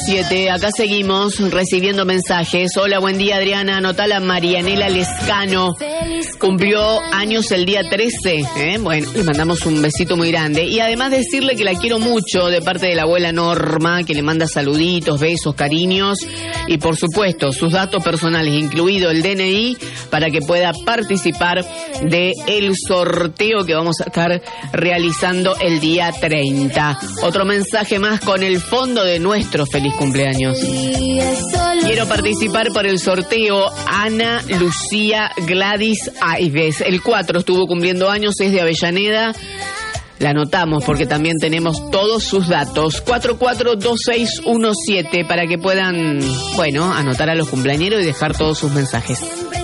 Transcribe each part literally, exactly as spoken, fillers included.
siete, acá seguimos recibiendo mensajes. Hola, buen día, Adriana. Anotala, Marianela Lescano. Cumplió años el día trece. ¿eh? Bueno, le mandamos un besito muy grande. Y además decirle que la quiero mucho de parte de la abuela Norma, que le manda saluditos, besos, cariños. Y por supuesto, sus datos personales, incluido el D N I, para que pueda participar de el sorteo que vamos a estar realizando el día treinta. Otro mensaje más con el fondo de nuestro feliz cumpleaños. Quiero participar por el sorteo. Ana Lucía Gladys Aives. El cuatro estuvo cumpliendo años, es de Avellaneda. La anotamos porque también tenemos todos sus datos. cuatro cuatro dos seis uno siete para que puedan, bueno, anotar a los cumpleañeros y dejar todos sus mensajes.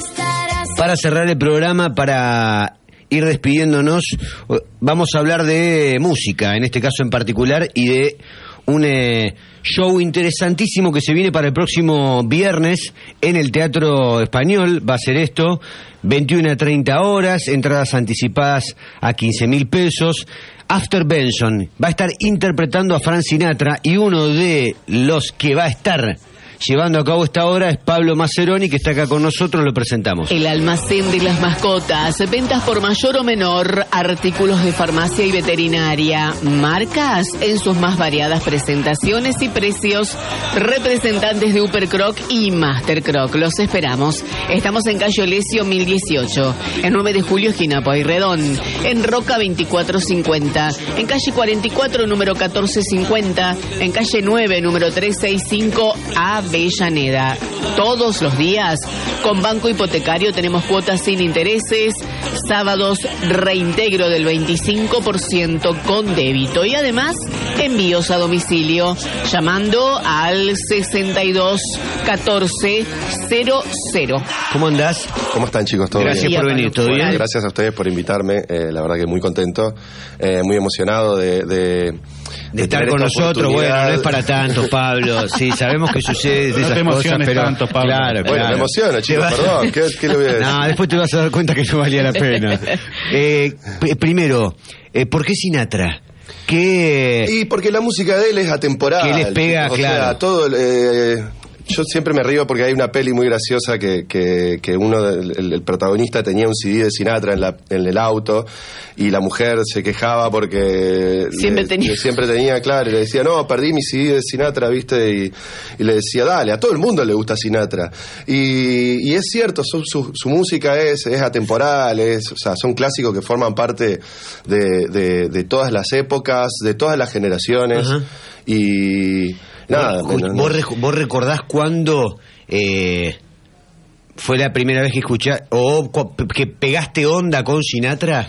Para cerrar el programa, para ir despidiéndonos, vamos a hablar de música, en este caso en particular, y de un eh, show interesantísimo que se viene para el próximo viernes en el Teatro Español. Va a ser esto, veintiuna a treinta horas, entradas anticipadas a quince mil pesos. After Benson va a estar interpretando a Frank Sinatra, y uno de los que va a estar llevando a cabo esta obra es Pablo Mascheroni, que está acá con nosotros, lo presentamos. El almacén de las mascotas, ventas por mayor o menor, artículos de farmacia y veterinaria, marcas en sus más variadas presentaciones y precios, representantes de Upper Croc y Master Croc. Los esperamos. Estamos en calle Olesio mil dieciocho, en nueve de julio, esquina Pueyrredón, en Roca veinticuatro cincuenta, en calle cuarenta y cuatro, número catorce cincuenta, en calle nueve, número trescientos sesenta y cinco, Avellaneda. Todos los días con Banco Hipotecario tenemos cuotas sin intereses, sábados reintegro del veinticinco por ciento con débito y además envíos a domicilio llamando al sesenta y dos catorce cero cero. ¿Cómo andás? ¿Cómo están, chicos? ¿Todo Gracias bien? por venir, ¿todo bien? Bueno, gracias a ustedes por invitarme, eh, la verdad que muy contento, eh, muy emocionado de... de De estar con nosotros. Bueno, no es para tanto, Pablo. Sí, sabemos que sucede de no esas te cosas, pero tanto, Pablo. Claro, Bueno, claro. me emociono, chicos, perdón. ¿Qué, qué le voy a decir? No, después te vas a dar cuenta que no valía la pena. Eh, p- primero, eh, ¿por qué Sinatra? ¿Qué...? Y porque la música de él es atemporal. ¿Qué les pega? O Claro. sea, todo... Eh, yo siempre me río porque hay una peli muy graciosa que, que, que uno, el, el protagonista tenía un C D de Sinatra en, la, en el auto y la mujer se quejaba porque Siempre le, tenía. le- siempre tenía, claro, y le decía, no, perdí mi C D de Sinatra, ¿viste? Y, y le decía, dale, a todo el mundo le gusta Sinatra. Y, y es cierto, su, su, su música es, es atemporal, es, o sea, son clásicos que forman parte de, de, de todas las épocas, de todas las generaciones. Ajá. Y... Nada, ¿Vos, bueno, vos, no. rec- vos recordás cuándo eh, fue la primera vez que escuchaste o cu- que pegaste onda con Sinatra?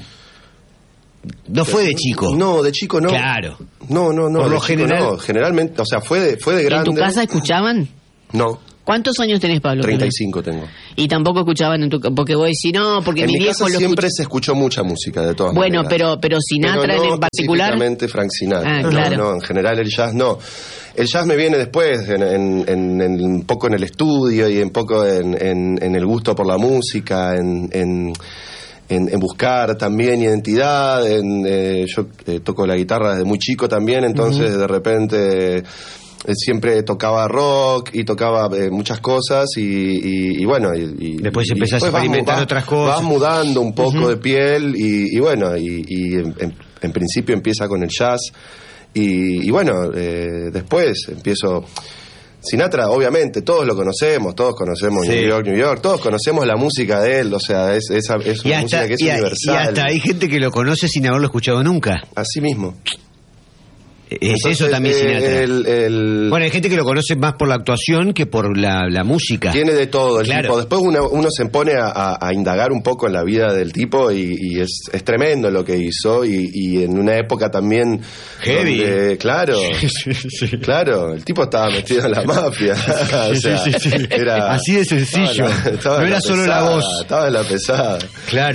No fue de chico. No, de chico no. Claro. No, no, no. Por lo de chico general- no. Generalmente, o sea, fue de, fue de ¿En grande. tu casa escuchaban? No, ¿Cuántos años tenés, Pablo? treinta y cinco tengo. Y tampoco escuchaban en tu casa, porque vos decís, no, porque En mi mi viejo casa lo siempre escucha. se escuchó mucha música, de todas Bueno, maneras. pero pero Sinatra Pero no en particular. específicamente Frank Sinatra. Ah, no, claro. no, en general el jazz no. El jazz me viene después, en, en, en, en un poco en el estudio y un poco en, en, en el gusto por la música, en... en En, en buscar también identidad, en, eh, yo eh, toco la guitarra desde muy chico también, entonces uh-huh. de repente eh, siempre tocaba rock y tocaba eh, muchas cosas y, y, y bueno, y, y Después y empezás a experimentar vas, otras cosas. Vas mudando un poco Uh-huh. de piel y, y bueno, y, y en, en, en principio empieza con el jazz y, y bueno, eh, después empiezo... Sinatra, obviamente, todos lo conocemos, todos conocemos Sí. New York, New York, todos conocemos la música de él, o sea, es, es, es Y una hasta, música que es y, a- universal. y hasta hay gente que lo conoce sin haberlo escuchado nunca. Así mismo. Es Entonces, eso también eh, Sinatra. el- el- Bueno, hay gente que lo conoce más por la actuación que por la, la música. Tiene de todo el Claro. tipo. Después uno, uno se pone a, a- a indagar un poco en la vida del tipo y, y es, es tremendo lo que hizo y, y en una época también... Heavy. donde, claro, Sí, sí. claro, el tipo estaba metido en la mafia. O sea, Sí, sí, sí. era- Así de sencillo. estaba en la- estaba No en era la solo la pesada, voz. Estaba en la pesada. Claro.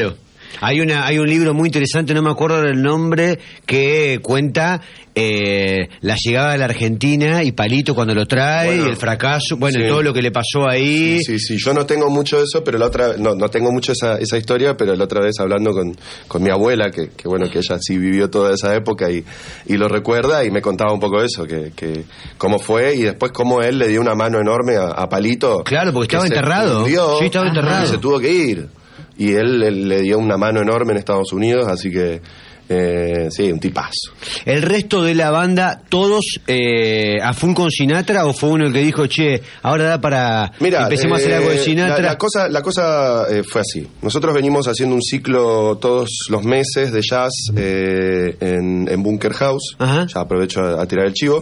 Hay una, hay un libro muy interesante, no me acuerdo del nombre, que cuenta eh, la llegada de la Argentina y Palito cuando lo trae, bueno, y el fracaso, bueno, sí, todo lo que le pasó ahí. Sí, sí, sí, yo no tengo mucho de eso, pero la otra, no, no tengo mucho esa, esa historia, pero la otra vez hablando con, con mi abuela, que, que bueno, que ella sí vivió toda esa época y, y lo recuerda, y me contaba un poco eso, que, que cómo fue, y después cómo él le dio una mano enorme a, a Palito. Claro, porque estaba enterrado. Fundió, sí, estaba enterrado. Y se tuvo que ir. Y él, él le dio una mano enorme en Estados Unidos, así que eh, sí, un tipazo. ¿El resto de la banda, todos eh, a full con Sinatra, o fue uno el que dijo, che, ahora da para Mira, empecemos eh, a hacer algo de Sinatra? La, la cosa, la cosa eh, fue así. Nosotros venimos haciendo un ciclo todos los meses de jazz eh, en, en Bunker House. Ajá. Ya aprovecho a, a tirar el chivo.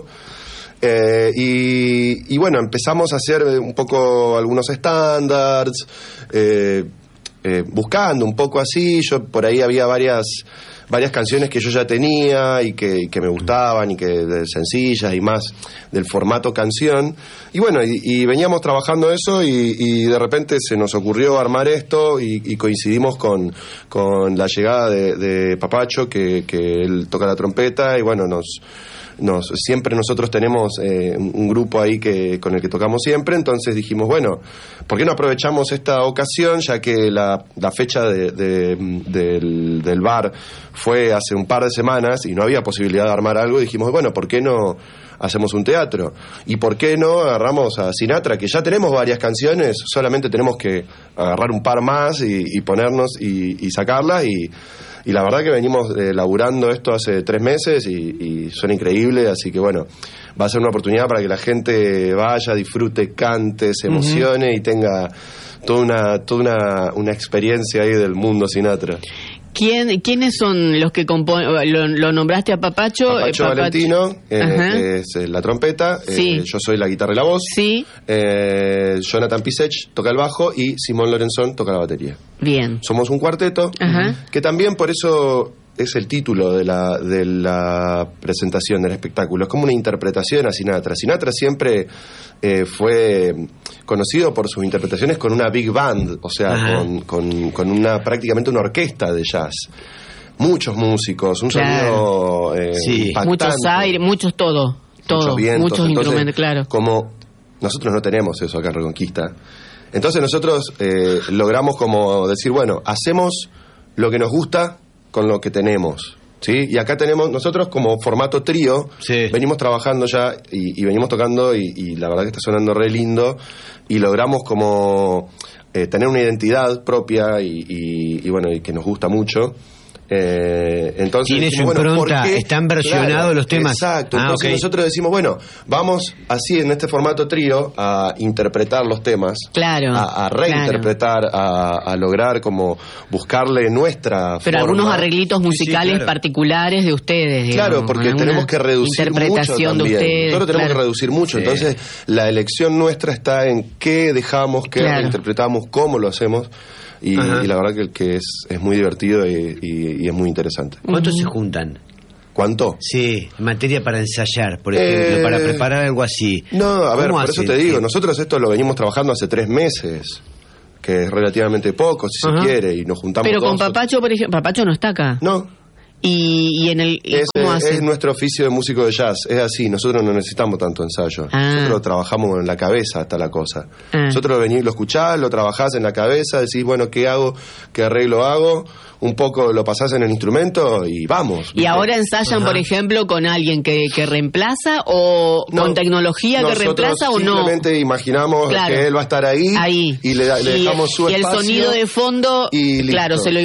Eh, y, y bueno, empezamos a hacer un poco algunos estándares, eh, eh, buscando un poco así. Yo por ahí había varias varias canciones que yo ya tenía y que, que me gustaban, y que de sencillas y más del formato canción. Y bueno, y, y veníamos trabajando eso, y, y de repente se nos ocurrió armar esto, y, y coincidimos con, con la llegada de, de Papacho, que, que él toca la trompeta, y bueno, nos... Nos, siempre nosotros tenemos eh, un grupo ahí que con el que tocamos siempre, entonces dijimos, bueno, ¿por qué no aprovechamos esta ocasión, ya que la, la fecha de, de, del, del bar fue hace un par de semanas y no había posibilidad de armar algo? Y dijimos, bueno, ¿por qué no hacemos un teatro? ¿Y por qué no agarramos a Sinatra, que ya tenemos varias canciones, solamente tenemos que agarrar un par más y, y ponernos y, y sacarlas? Y Y la verdad que venimos eh, laburando esto hace tres meses y, y suena increíble, así que bueno, va a ser una oportunidad para que la gente vaya, disfrute, cante, se emocione, uh-huh, y tenga toda una toda una, una experiencia ahí del mundo Sinatra. ¿Quién, ¿Quiénes son los que componen? Lo, lo nombraste a Papacho. Papacho, eh, Papacho. Valentino, eh, es eh, la trompeta, sí, eh, yo soy la guitarra y la voz, sí, eh, Jonathan Pisech toca el bajo y Simón Lorenzón toca la batería. Bien. Somos un cuarteto, ajá, que también por eso es el título de la, de la presentación del espectáculo. Es como una interpretación a Sinatra. Sinatra siempre eh, fue conocido por sus interpretaciones con una big band, o sea, con, con, con una prácticamente una orquesta de jazz. Muchos músicos, un claro, sonido eh, sí, impactante. Muchos aires, muchos todo, todo, muchos, vientos, muchos instrumentos, claro. Como nosotros no tenemos eso acá en Reconquista, entonces nosotros eh, logramos como decir, bueno, hacemos lo que nos gusta con lo que tenemos, ¿sí? Y acá tenemos, nosotros como formato trío, sí, venimos trabajando ya y, y venimos tocando y, y la verdad que está sonando re lindo, y logramos como eh, tener una identidad propia y, y, y bueno, y que nos gusta mucho. Eh, entonces tiene su bueno, impronta, están versionados, claro, los temas. Exacto, ah, entonces okay, nosotros decimos, bueno, vamos así en este formato trío a interpretar los temas, claro, a, a reinterpretar, claro, a, a lograr como buscarle nuestra pero forma. Algunos arreglitos musicales, sí, claro, particulares de ustedes, digamos, claro, porque tenemos que reducir interpretación mucho también. De ustedes, nosotros tenemos claro, que reducir mucho, sí, entonces la elección nuestra está en qué dejamos, qué claro, reinterpretamos, cómo lo hacemos. Y, y la verdad que, que es, es muy divertido y, y, y es muy interesante. ¿Cuántos uh-huh se juntan? ¿Cuánto? Sí, materia para ensayar, por ejemplo, eh, para preparar algo así. No, a ver, por hacen? eso te digo, nosotros esto lo venimos trabajando hace tres meses, que es relativamente poco, si uh-huh se quiere, y nos juntamos. Pero con todos. Papacho, por ejemplo, Papacho no está acá. No. Y, y en el y es, ¿cómo hace? Es nuestro oficio de músico de jazz, es así, nosotros no necesitamos tanto ensayo, ah, nosotros trabajamos en la cabeza hasta la cosa, ah, nosotros venís, lo escuchás, lo trabajás en la cabeza, decís, bueno, ¿qué hago? ¿Qué arreglo hago? Un poco lo pasás en el instrumento y vamos. ¿Y ahora ensayan, ajá, por ejemplo, con alguien que, que reemplaza o no, con tecnología que reemplaza o no? Simplemente imaginamos, claro, que él va a estar ahí, ahí. y le, le dejamos y, su y espacio. Y el sonido de fondo, y listo. Claro, se lo